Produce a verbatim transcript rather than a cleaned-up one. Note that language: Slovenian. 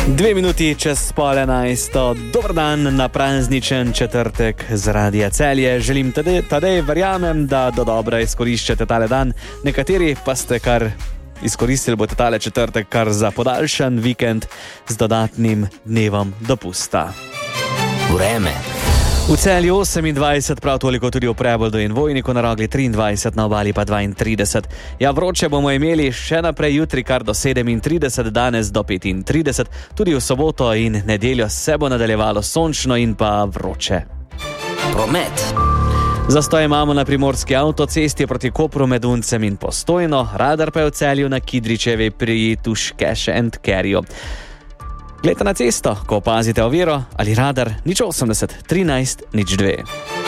Dve minuti čez pol enajsto, dober dan na prazničen četrtek z Radia Celje. Želim tadej, tadej verjamem, da do dobra izkoriščate tale dan. Nekateri pa ste kar izkoristili boste tale četrtek kar za podaljšan vikend z dodatnim dnevom dopusta. Vreme. V Celju osemindvajset, prav toliko tudi v Preboldu in Vojniku, na Rogli triindvajset, na Obali pa dvaintrideset. Ja, vroče bomo imeli še naprej jutri kar do sedemintrideset, danes do petintrideset, tudi v soboto in nedeljo se bo nadaljevalo sončno in pa vroče. Promet. Zastoj imamo na primorski avtocesti proti Kopru med Uncem in Postojno, radar pa je v Celju na Kidričevi pri Tuškeše and Kerju. Glejte na cesto, ko opazite oviro ali radar, nič osemdeset, trinajst, nič dve.